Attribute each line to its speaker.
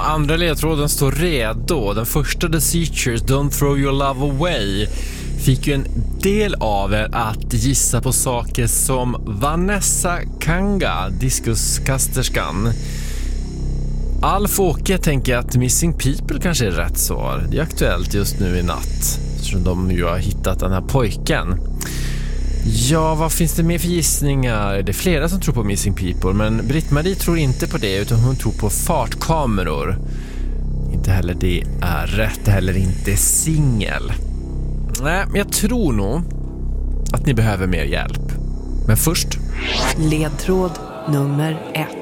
Speaker 1: andra ledtråden står redo. Den första, The Seachers, Don't Throw Your Love Away, fick ju en del av er att gissa på saker som Vanessa Kanga, diskuskasterskan. Alf Åke tänker att Missing People kanske är rätt svar. Det är aktuellt just nu i natt, eftersom de ju har hittat den här pojken. Ja, vad finns det mer för gissningar? Det är flera som tror på Missing People, men Britt-Marie tror inte på det, utan hon tror på fartkameror. Inte heller det är rätt, heller inte singel. Nej, men jag tror nog att ni behöver mer hjälp. Men först...
Speaker 2: Ledtråd nummer 1.